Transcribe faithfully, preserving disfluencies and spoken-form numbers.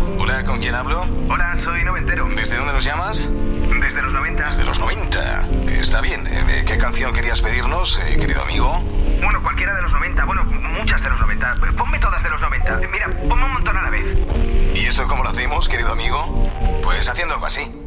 Hola, ¿con quién hablo? Hola, soy noventero. ¿Desde dónde nos llamas? Desde los noventa. Desde los noventa. Está bien. Eh, ¿Qué canción querías pedirnos, eh, querido amigo? Bueno, cualquiera de los noventa. Bueno, muchas de los noventa. Ponme todas de los noventa. Mira, ponme un montón a la vez. ¿Y eso cómo lo hacemos, querido amigo? Pues haciendo algo así.